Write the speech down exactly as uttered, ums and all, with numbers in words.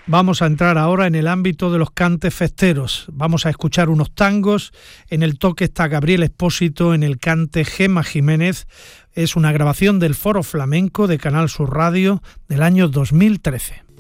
Vamos a entrar ahora en el ámbito de los cantes festeros. Vamos a escuchar unos tangos. En el toque está Gabriel Expósito, en el cante Gema Jiménez. Es una grabación del Foro Flamenco de Canal Sur Radio del año dos mil trece.